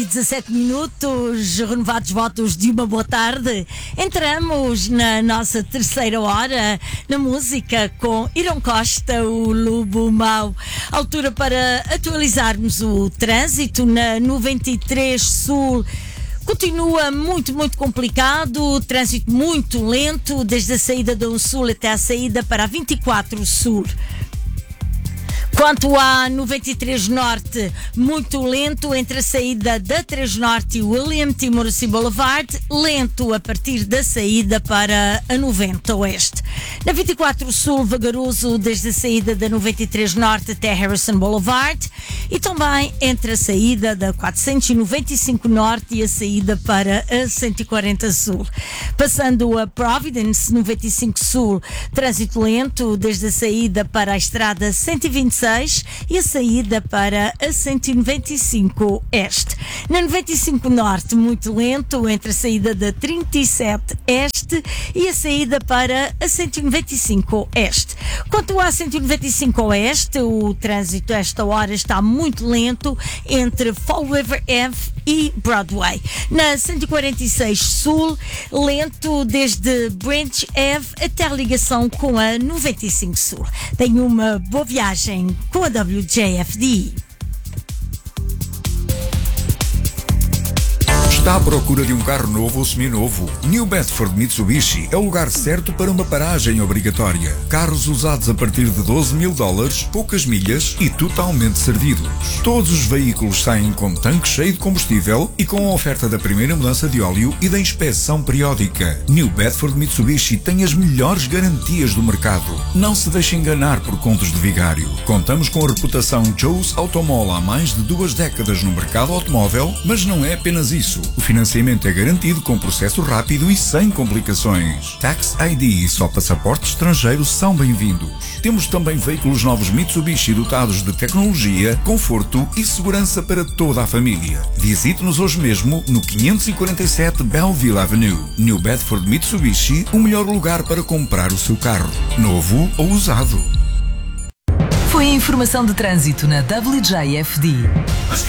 17 minutos, renovados votos de uma boa tarde. Entramos na nossa terceira hora na música com Irão Costa, o Lobo Mau. Altura para atualizarmos o trânsito na 93 Sul. Continua muito complicado, trânsito muito lento, desde a saída da 1 Sul até a saída para a 24 Sul. Quanto à 93 Norte, muito lento entre a saída da 3 Norte e William T. Morrissey Boulevard, lento a partir da saída para a 90 Oeste. Na 24 Sul, vagaroso desde a saída da 93 Norte até Harrison Boulevard e também entre a saída da 495 Norte e a saída para a 140 Sul. Passando a Providence, 95 Sul, trânsito lento desde a saída para a estrada 126 e a saída para a 195 Este. Na 95 Norte, muito lento entre a saída da 37 Este e a saída para a 195 Este. Quanto à 195 Oeste, o trânsito a esta hora está muito lento entre Fall River Ave e Broadway. Na 146 Sul, lento desde Branch Ave até a ligação com a 95 Sul. Tenha uma boa viagem com a WJFD. Está à procura de um carro novo ou seminovo? New Bedford Mitsubishi é o lugar certo para uma paragem obrigatória. Carros usados a partir de $12.000, poucas milhas e totalmente servidos. Todos os veículos saem com tanque cheio de combustível e com a oferta da primeira mudança de óleo e da inspeção periódica. New Bedford Mitsubishi tem as melhores garantias do mercado. Não se deixe enganar por contos de vigário. Contamos com a reputação Joe's Automall há mais de 2 décadas no mercado automóvel, mas não é apenas isso. O financiamento é garantido com processo rápido e sem complicações. Tax ID e só passaporte estrangeiro são bem-vindos. Temos também veículos novos Mitsubishi dotados de tecnologia, conforto e segurança para toda a família. Visite-nos hoje mesmo no 547 Belleville Avenue. New Bedford Mitsubishi, o melhor lugar para comprar o seu carro, novo ou usado. Foi a informação de trânsito na WJFD.